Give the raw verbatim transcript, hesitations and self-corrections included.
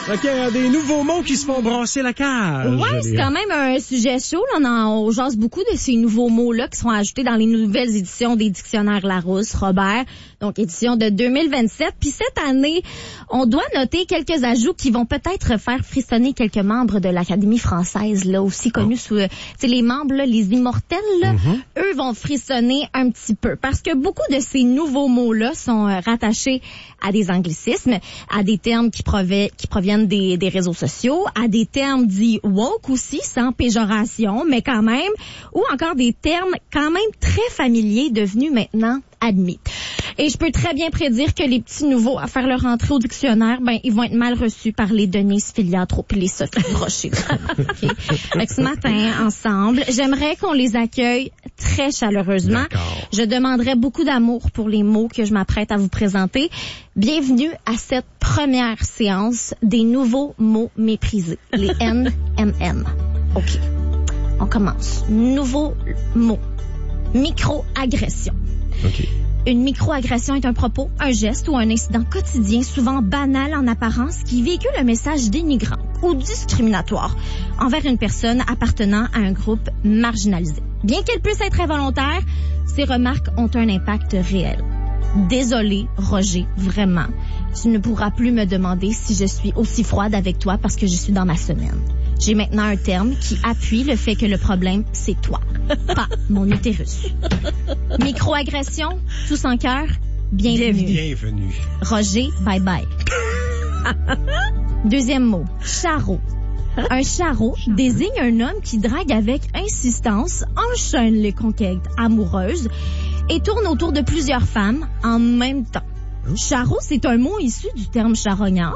OK, hein, des nouveaux mots qui se font brasser la cage. Ouais, c'est quand même un sujet chaud. Là. On, en, on jase beaucoup de ces nouveaux mots-là qui seront ajoutés dans les nouvelles éditions des dictionnaires Larousse, Robert, donc édition de deux mille vingt-sept. Puis cette année, on doit noter quelques ajouts qui vont peut-être faire frissonner quelques membres de l'Académie française, là aussi connus oh. sous, euh, tu sais, les membres, là, les immortels, là, mm-hmm. eux vont frissonner un petit peu. Parce que beaucoup de ces nouveaux mots-là sont euh, rattachés à des anglicismes, à des termes qui, prové- qui proviennent Des, des réseaux sociaux, à des termes dits woke aussi, sans péjoration, mais quand même, ou encore des termes quand même très familiers devenus maintenant admis. Et je peux très bien prédire que les petits nouveaux à faire leur entrée au dictionnaire, ben ils vont être mal reçus par les Denise Filiatro et les Sophie Rocher. Okay. Donc, ce matin, ensemble, j'aimerais qu'on les accueille très chaleureusement. D'accord. Je demanderais beaucoup d'amour pour les mots que je m'apprête à vous présenter. Bienvenue à cette première séance des nouveaux mots méprisés, les N M M. OK. On commence. Nouveau mot. Microagression. OK. Une microagression est un propos, un geste ou un incident quotidien, souvent banal en apparence, qui véhicule un message dénigrant ou discriminatoire envers une personne appartenant à un groupe marginalisé. Bien qu'elle puisse être involontaire, ces remarques ont un impact réel. Désolé, Roger, vraiment. Tu ne pourras plus me demander si je suis aussi froide avec toi parce que je suis dans ma semaine. J'ai maintenant un terme qui appuie le fait que le problème, c'est toi, pas mon utérus. Microagression, tous en cœur, bienvenue. Bienvenue. Roger, bye bye. Deuxième mot, charreau. Un charreau désigne un homme qui drague avec insistance, enchaîne les conquêtes amoureuses et tourne autour de plusieurs femmes en même temps. Charreau, c'est un mot issu du terme charognard,